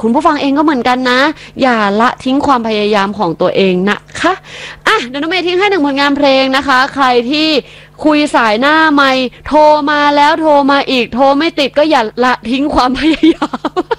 คุณผู้ฟังเองก็เหมือนกันนะอย่าละทิ้งความพยายามของตัวเองนะคะเดี๋ยวน้องเมย์ทิ้งให้1 ผลงานเพลงนะคะใครที่คุยสายหน้าไมค์โทรมาแล้วโทรมาอีกโทรไม่ติดก็อย่าละทิ้งความพยายาม